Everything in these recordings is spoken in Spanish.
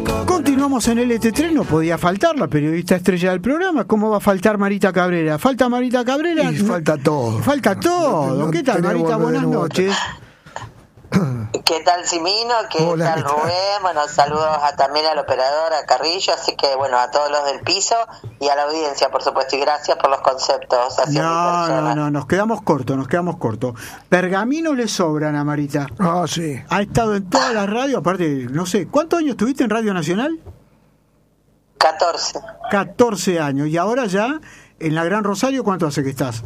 Continuamos en LT3, no podía faltar la periodista estrella del programa. ¿Cómo va a faltar Marita Cabrera? ¿Falta Marita Cabrera? Y falta todo. Falta todo. No ¿Qué tal, Marita? Buenas noches. ¿Qué tal, Simino? ¿Qué Hola, tal, ¿qué tal? Rubén? Bueno, saludos también al operador, a Carrillo, así que, bueno, a todos los del piso y a la audiencia, por supuesto, y gracias por los conceptos hacia mi persona. No, nos quedamos cortos. Pergamino le sobran a Marita. Ah, sí. Ha estado en todas las radios, aparte, no sé, ¿cuántos años estuviste en Radio Nacional? 14. 14 años. Y ahora ya, en la Gran Rosario, ¿cuánto hace que estás?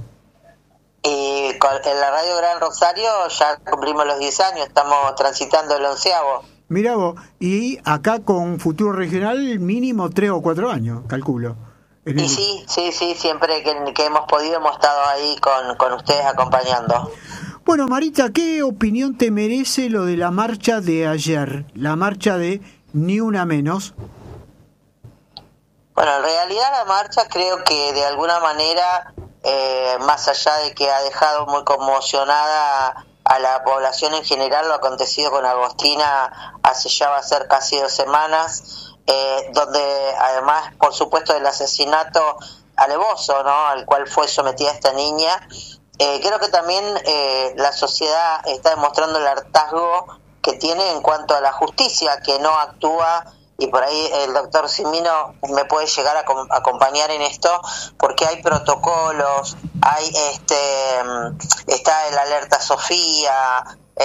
Y en la Radio Gran Rosario ya cumplimos los 10 años, estamos transitando el 11º. Mirá vos, y acá con Futuro Regional mínimo 3 o 4 años, calculo. Y sí, siempre que hemos podido hemos estado ahí con ustedes acompañando. Bueno, Marita, ¿qué opinión te merece lo de la marcha de ayer? La marcha de Ni Una Menos. Bueno, en realidad la marcha creo que de alguna manera, más allá de que ha dejado muy conmocionada a la población en general, lo acontecido con Agostina hace ya va a ser casi 2 semanas, donde además, por supuesto, del asesinato alevoso, ¿no?, al cual fue sometida esta niña, creo que también la sociedad está demostrando el hartazgo que tiene en cuanto a la justicia, que no actúa. Y por ahí el doctor Simino me puede llegar a acompañar en esto, porque hay protocolos, hay está el alerta Sofía,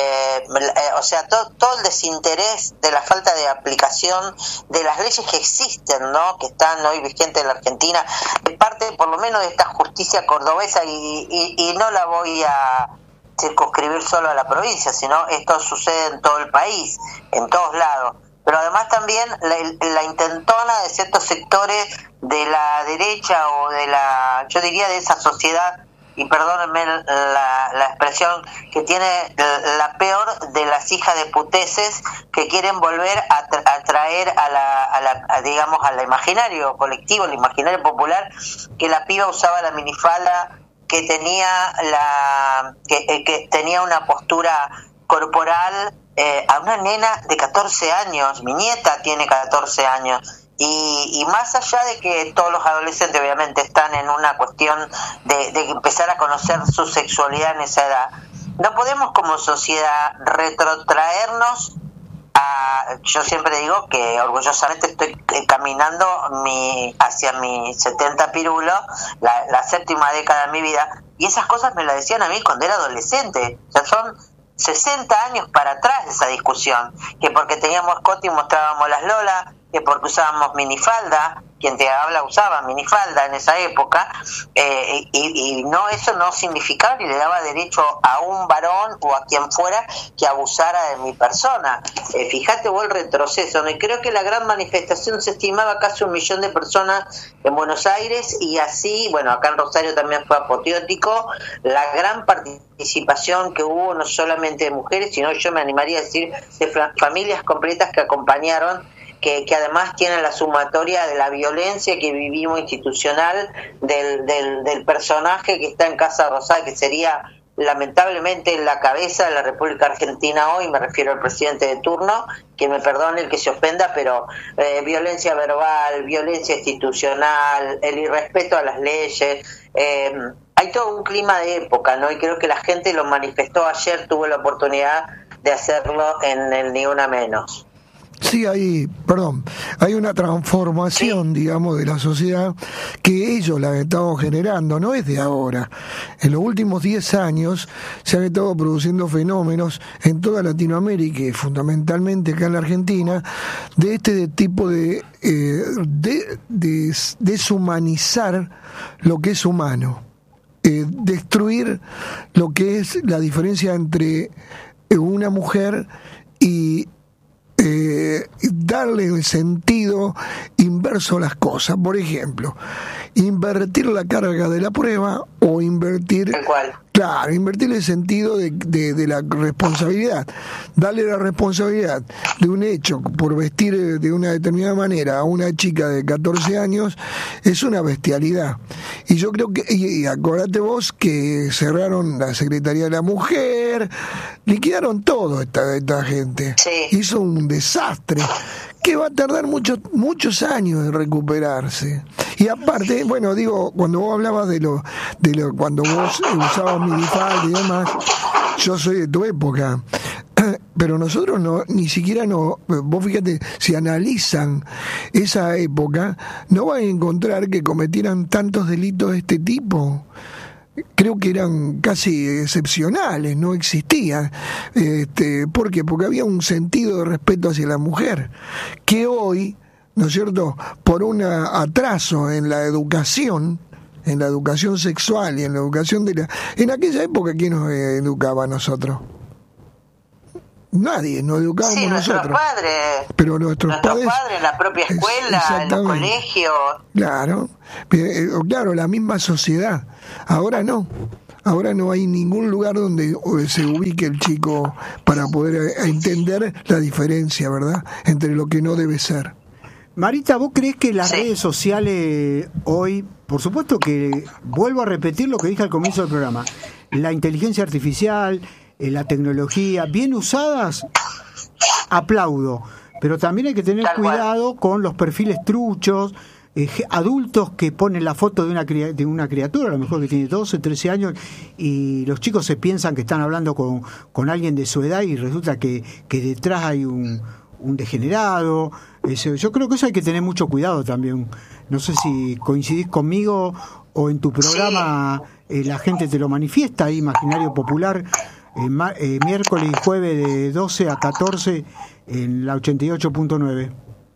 o sea, todo el desinterés de la falta de aplicación de las leyes que existen, ¿no?, que están hoy vigentes en la Argentina, de parte por lo menos de esta justicia cordobesa, y no la voy a circunscribir solo a la provincia, sino esto sucede en todo el país, en todos lados. Pero además también la intentona de ciertos sectores de la derecha o de yo diría de esa sociedad, y perdónenme la expresión, que tiene la peor de las hijas de puteces, que quieren volver a traer digamos, al imaginario colectivo, al imaginario popular, que la piba usaba la minifalda, que tenía que tenía una postura corporal, a una nena de 14 años, mi nieta tiene 14 años, y más allá de que todos los adolescentes obviamente están en una cuestión de empezar a conocer su sexualidad en esa edad, no podemos como sociedad retrotraernos yo siempre digo que orgullosamente estoy caminando hacia mi 70 pirulo, la séptima década de mi vida, y esas cosas me las decían a mí cuando era adolescente. O sea, son 60 años para atrás de esa discusión, que porque teníamos escote y mostrábamos las lolas, que porque usábamos minifalda, quien te habla usaba minifalda en esa época, y no, eso no significaba ni le daba derecho a un varón o a quien fuera que abusara de mi persona. Fíjate vos el retroceso, ¿no? Y creo que la gran manifestación se estimaba casi 1 millón de personas en Buenos Aires, y así, bueno, acá en Rosario también fue apoteótico la gran participación que hubo, no solamente de mujeres, sino yo me animaría a decir de familias completas que acompañaron, que además tienen la sumatoria de la violencia que vivimos institucional, del personaje que está en Casa Rosada, que sería lamentablemente la cabeza de la República Argentina hoy, me refiero al presidente de turno, que me perdone el que se ofenda, pero violencia verbal, violencia institucional, el irrespeto a las leyes, hay todo un clima de época, ¿no? Y creo que la gente lo manifestó ayer, tuvo la oportunidad de hacerlo en el Ni Una Menos. Sí, hay una transformación, digamos, de la sociedad que ellos la han estado generando, no es de ahora. En los últimos 10 años se han estado produciendo fenómenos en toda Latinoamérica y fundamentalmente acá en la Argentina, de este tipo de deshumanizar lo que es humano, destruir lo que es la diferencia entre una mujer y darle el sentido inverso a las cosas. Por ejemplo, invertir la carga de la prueba o invertir... Tal cual. Claro, invertir el sentido de la responsabilidad. Darle la responsabilidad de un hecho por vestir de una determinada manera a una chica de 14 años es una bestialidad. Y yo creo que, y acordate vos que cerraron la Secretaría de la Mujer, liquidaron todo esta gente. Sí. Hizo un desastre que va a tardar muchos años en recuperarse. Y aparte, bueno, digo, cuando vos hablabas de lo cuando vos usabas minifalda y demás, yo soy de tu época, pero nosotros ni siquiera vos fíjate, si analizan esa época, no van a encontrar que cometieran tantos delitos de este tipo. Creo que eran casi excepcionales, no existían. ¿Por qué? Porque había un sentido de respeto hacia la mujer, que hoy, ¿no es cierto?, por un atraso en la educación sexual y en la educación en aquella época, ¿quién nos educaba a nosotros? Nadie, nos educábamos nosotros. Nuestros padres. Pero nuestros padres en la propia escuela, en los colegios. Claro, la misma sociedad. Ahora no. Ahora no hay ningún lugar donde se ubique el chico para poder entender la diferencia, ¿verdad?, entre lo que no debe ser. Marita, ¿vos crees que las redes sociales hoy, por supuesto que, vuelvo a repetir lo que dije al comienzo del programa, la inteligencia artificial, la tecnología, bien usadas, aplaudo, pero también hay que tener cuidado con los perfiles truchos, adultos que ponen la foto de una criatura, a lo mejor que tiene 12, 13 años, y los chicos se piensan que están hablando con alguien de su edad y resulta que detrás hay un degenerado. Yo creo que eso hay que tener mucho cuidado también. No sé si coincidís conmigo o en tu programa la gente te lo manifiesta, ahí Imaginario Popular, miércoles y jueves de 12 a 14 en la 88.9.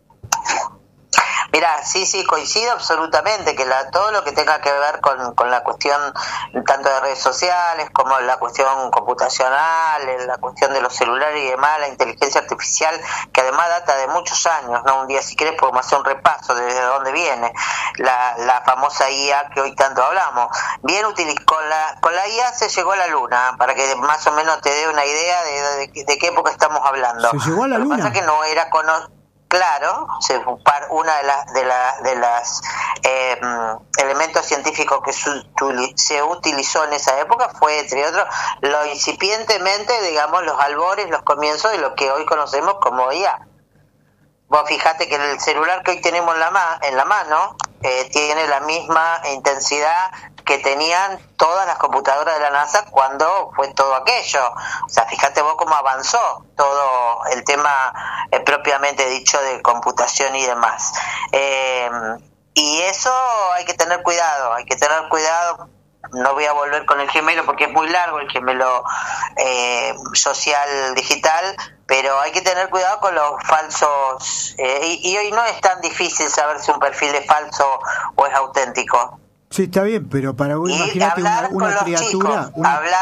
Mira, sí, coincido absolutamente que todo lo que tenga que ver con la cuestión tanto de redes sociales como la cuestión computacional, la cuestión de los celulares y demás, la inteligencia artificial, que además data de muchos años, ¿no? Un día, si querés, podemos hacer un repaso de desde dónde viene la famosa IA que hoy tanto hablamos. Bien, con la IA se llegó a la Luna, para que más o menos te dé una idea de qué época estamos hablando. ¿Se llegó a la Luna? Lo que pasa es que no era Claro, una de las elementos científicos que se utilizó en esa época fue, entre otros, lo incipientemente, digamos, los albores, los comienzos de lo que hoy conocemos como IA. Vos fijate que el celular que hoy tenemos en la mano tiene la misma intensidad que tenían todas las computadoras de la NASA cuando fue todo aquello. O sea, fíjate vos cómo avanzó todo el tema propiamente dicho de computación y demás. Y eso hay que tener cuidado. No voy a volver con el gemelo porque es muy largo, el gemelo social digital, pero hay que tener cuidado con los falsos. Y hoy no es tan difícil saber si un perfil es falso o es auténtico. Sí, está bien, pero para vos imaginate una criatura...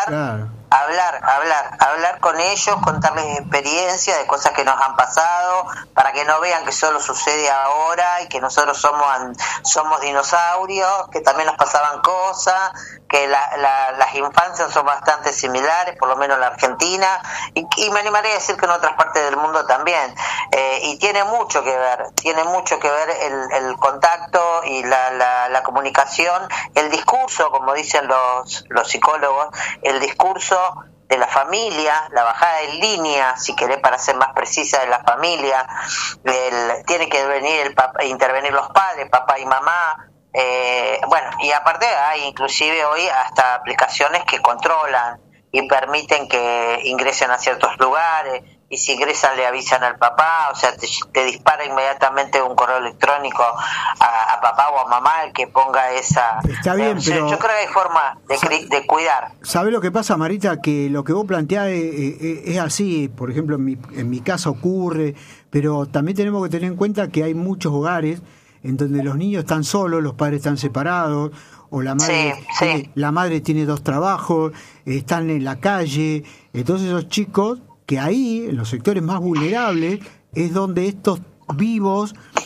Hablar con ellos, contarles experiencias de cosas que nos han pasado, para que no vean que solo sucede ahora y que nosotros somos dinosaurios, que también nos pasaban cosas, que las infancias son bastante similares, por lo menos en la Argentina, y me animaría a decir que en otras partes del mundo también. Y tiene mucho que ver el contacto y la comunicación, el discurso, como dicen los psicólogos, el discurso de la familia, la bajada en línea, si querés, para ser más precisa, de la familia, tiene que intervenir los padres, papá y mamá. Y aparte hay inclusive hoy hasta aplicaciones que controlan y permiten que ingresen a ciertos lugares, y si ingresan le avisan al papá, o sea, te dispara inmediatamente un correo electrónico a papá o a mamá el que ponga esa... Está bien, pero... Yo creo que hay forma de cuidar. ¿Sabe lo que pasa, Marita? Que lo que vos planteás es así, por ejemplo, en mi casa ocurre, pero también tenemos que tener en cuenta que hay muchos hogares en donde los niños están solos, los padres están separados, o la madre tiene 2 trabajos, están en la calle. Entonces esos chicos, que ahí, en los sectores más vulnerables, es donde estos vivos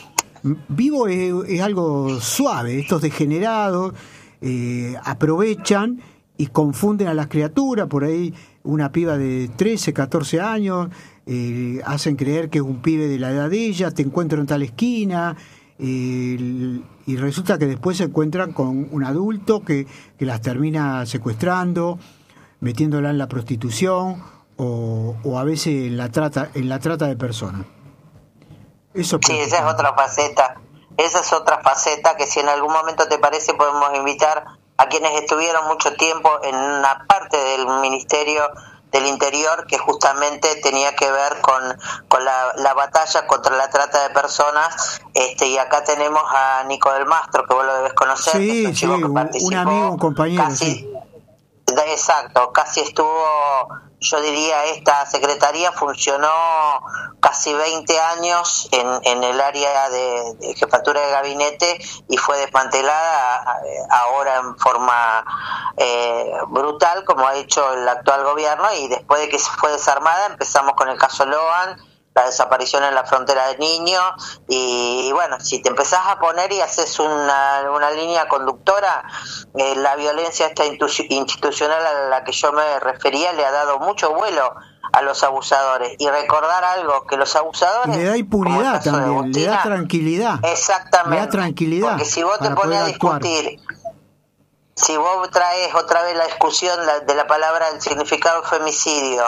Vivo es algo suave. Estos degenerados aprovechan y confunden a las criaturas. Por ahí una piba de 13, 14 años, hacen creer que es un pibe de la edad de ella, te encuentro en tal esquina, y resulta que después se encuentran con un adulto que las termina secuestrando, metiéndola en la prostitución o a veces en la trata de personas. Eso sí, esa es otra faceta. Esa es otra faceta que, si en algún momento te parece, podemos invitar a quienes estuvieron mucho tiempo en una parte del Ministerio del Interior que justamente tenía que ver con la batalla contra la trata de personas, y acá tenemos a Nico del Mastro, que vos lo debes conocer, sí, que es un chico que participó, un amigo, un compañero, casi, sí. Exacto, casi estuvo, yo diría, esta secretaría funcionó casi 20 años en el área de jefatura de gabinete y fue desmantelada ahora en forma brutal, como ha hecho el actual gobierno, y después de que se fue desarmada empezamos con el caso Loan, la desaparición en la frontera de niños, y bueno, si te empezás a poner y haces una línea conductora, la violencia esta institucional a la que yo me refería le ha dado mucho vuelo a los abusadores, y recordar algo, que los abusadores, y le da impunidad también, Agustina, le da tranquilidad. Exactamente, le da tranquilidad, porque si vos te pones a discutir, si vos traes otra vez la discusión de la palabra, el significado femicidio,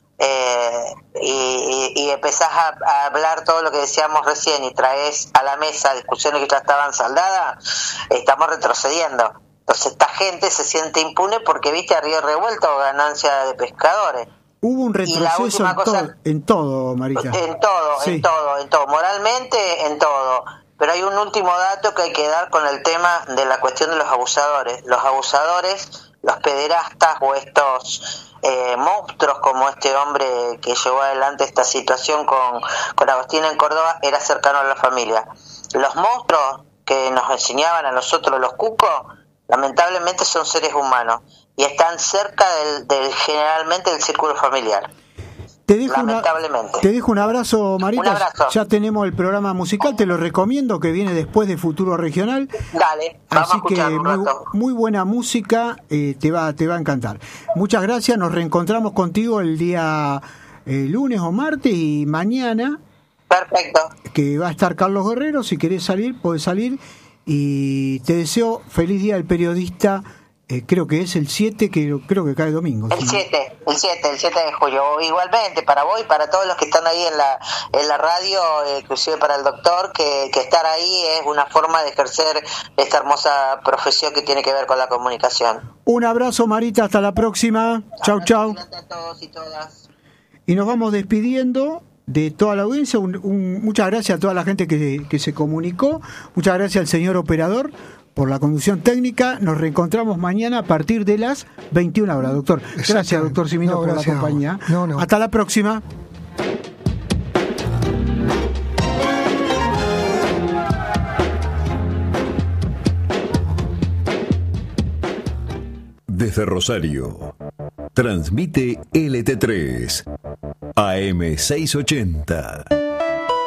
y empezás a hablar todo lo que decíamos recién y traes a la mesa discusiones que ya estaban saldadas, estamos retrocediendo. Entonces esta gente se siente impune porque, viste, a río revuelto, ganancia de pescadores. Hubo un retroceso en todo, Marita. En todo, moralmente, en todo. Pero hay un último dato que hay que dar con el tema de la cuestión de los abusadores. Los abusadores, los pederastas o estos monstruos como este hombre que llevó adelante esta situación con Agostina en Córdoba, era cercano a la familia. Los monstruos que nos enseñaban a nosotros los cucos, lamentablemente son seres humanos y están cerca generalmente del círculo familiar. Te dejo un abrazo, Marita. Un abrazo. Ya tenemos el programa musical, te lo recomiendo, que viene después de Futuro Regional. Dale, vamos así a escuchar que un rato. muy buena música, te va a encantar. Muchas gracias, nos reencontramos contigo el día lunes o martes, y mañana. Perfecto. Que va a estar Carlos Guerrero, si querés salir, podés salir. Y te deseo feliz día del periodista. Creo que es el 7, que creo que cae domingo. El 7 de julio. Igualmente, para vos y para todos los que están ahí en la radio, inclusive para el doctor, que estar ahí es una forma de ejercer esta hermosa profesión que tiene que ver con la comunicación. Un abrazo, Marita, hasta la próxima. Chau. A todos y todas. Y nos vamos despidiendo de toda la audiencia. Muchas gracias a toda la gente que se comunicó. Muchas gracias al señor operador por la conducción técnica. Nos reencontramos mañana a partir de las 21 horas, doctor. Gracias, doctor Cimino, por la compañía. Hasta la próxima. Desde Rosario, transmite LT3, AM 680.